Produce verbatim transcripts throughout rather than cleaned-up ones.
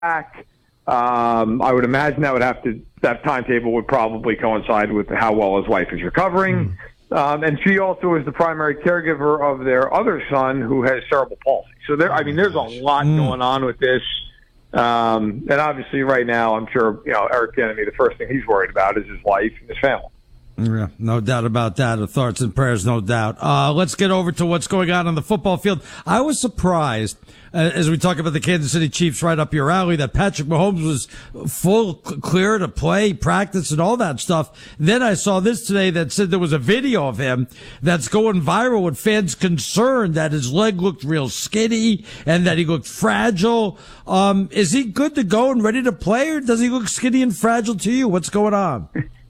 back. Um, I would imagine that would have to that timetable would probably coincide with how well his wife is recovering. Mm. Um, and she also is the primary caregiver of their other son who has cerebral palsy. So there, I mean, there's a lot mm. going on with this. Um, and obviously right now, I'm sure, you know, Eric Bieniemy, the first thing he's worried about is his wife and his family. Yeah, no doubt about that. The thoughts and prayers, no doubt. Uh, let's get over to what's going on on the football field. I was surprised, uh, as we talk about the Kansas City Chiefs right up your alley, that Patrick Mahomes was full clear to play, practice, and all that stuff. Then I saw this today that said there was a video of him that's going viral with fans concerned that his leg looked real skinny and that he looked fragile. Um, is he good to go and ready to play, or does he look skinny and fragile to you? What's going on?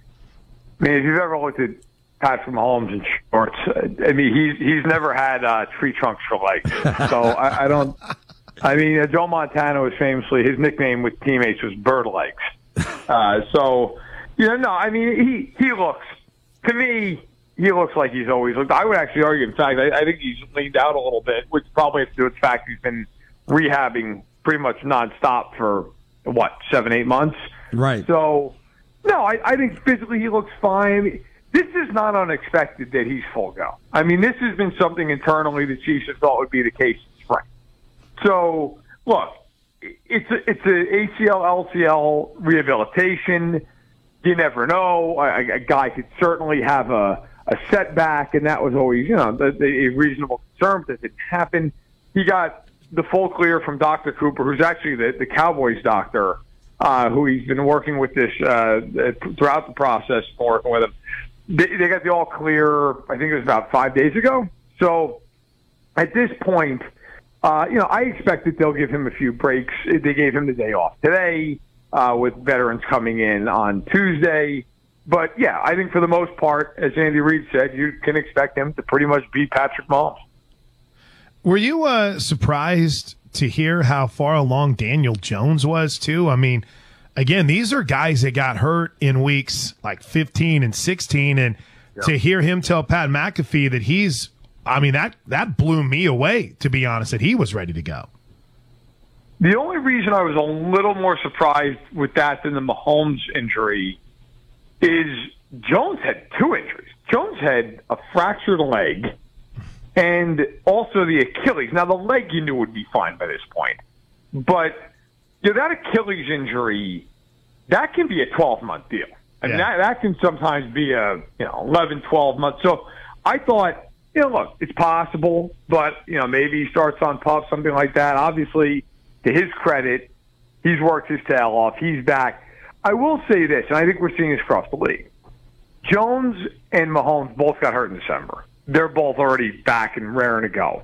I mean, if you've ever looked at Patrick Mahomes in shorts, I mean, he's he's never had uh, tree trunks for legs. So I, I don't. I mean, uh, Joe Montana was famously, his nickname with teammates was Bird Legs. Uh, so, you know, no, I mean, he he looks, to me, he looks like he's always looked. I would actually argue, in fact, I, I think he's leaned out a little bit, which probably has to do with the fact he's been rehabbing pretty much nonstop for, what, seven, eight months? Right. So, no, I, I think physically he looks fine. This is not unexpected that he's full go. I mean, this has been something internally the Chiefs have thought would be the case in spring. So, look, it's a, it's a A C L, L C L rehabilitation. You never know. A, a guy could certainly have a, a setback, and that was always, you know, the, the, a reasonable concern, but that didn't happen. He got the full clear from Doctor Cooper, who's actually the, the Cowboys doctor, Uh, who he's been working with this uh, throughout the process, working with him. They, they got the all clear, I think it was about five days ago. So at this point, uh, you know, I expect that they'll give him a few breaks. They gave him the day off today uh, with veterans coming in on Tuesday. But, yeah, I think for the most part, as Andy Reid said, you can expect him to pretty much beat Patrick Mahomes. Were you uh, surprised to hear how far along Daniel Jones was, too? I mean, again, these are guys that got hurt in weeks like fifteen and sixteen, and yeah. to hear him tell Pat McAfee that he's – I mean, that, that blew me away, to be honest, that he was ready to go. The only reason I was a little more surprised with that than the Mahomes injury is Jones had two injuries. Jones had a fractured leg and also the Achilles. Now, the leg you knew would be fine by this point. But you know, that Achilles injury, that can be a twelve-month deal. I mean, yeah. that, that can sometimes be a you know eleven, twelve months. So I thought, you know, look, it's possible, but, you know, maybe he starts on puff, something like that. Obviously, to his credit, he's worked his tail off. He's back. I will say this, and I think we're seeing this across the league. Jones and Mahomes both got hurt in December. They're both already back and raring to go.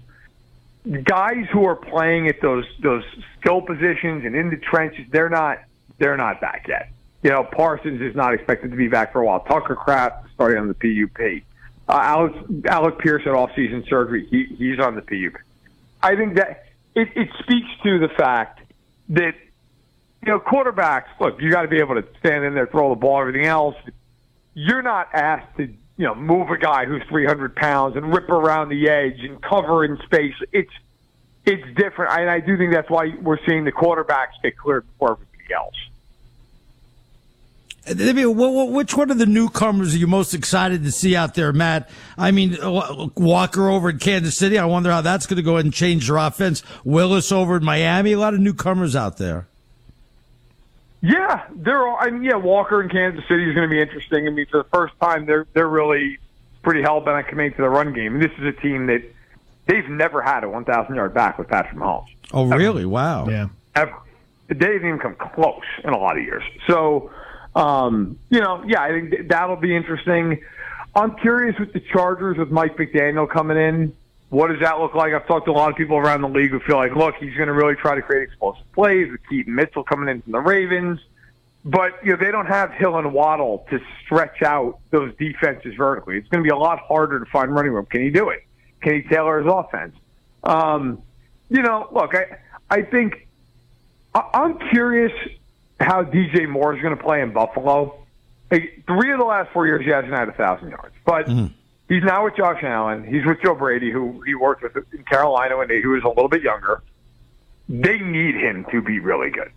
Guys who are playing at those those skill positions and in the trenches, they're not they're not back yet. You know, Parsons is not expected to be back for a while. Tucker Kraft starting on the P U P. Uh, Alex Alec Pierce had off-season surgery. He, he's on the P U P. I think that it, it speaks to the fact that, you know, quarterbacks, look, you got to be able to stand in there, throw the ball, everything else. You're not asked to, you know, move a guy who's three hundred pounds and rip around the edge and cover in space. It's it's different. And I do think that's why we're seeing the quarterbacks get cleared before everybody else. I mean, which one of the newcomers are you most excited to see out there, Matt? I mean, Walker over in Kansas City. I wonder how that's going to go ahead and change their offense. Willis over in Miami. A lot of newcomers out there. Yeah, they're all, I mean, yeah, Walker in Kansas City is going to be interesting. I mean, for the first time, they're they're really pretty hell-bent on committing to the run game. And this is a team that they've never had a one thousand yard back with Patrick Mahomes. Oh, ever. Really? Wow. Yeah. Ever. They didn't even come close in a lot of years. So, um, you know, yeah, I think that'll be interesting. I'm curious with the Chargers with Mike McDaniel coming in. What does that look like? I've talked to a lot of people around the league who feel like, look, he's going to really try to create explosive plays with Keaton Mitchell coming in from the Ravens. But, you know, they don't have Hill and Waddle to stretch out those defenses vertically. It's going to be a lot harder to find running room. Can he do it? Can he tailor his offense? Um, you know, look, I, I think I, I'm curious how D J Moore is going to play in Buffalo. Hey, three of the last four years he hasn't had a thousand yards. But mm-hmm. he's now with Josh Allen. He's with Joe Brady, who he worked with in Carolina when he was a little bit younger. They need him to be really good.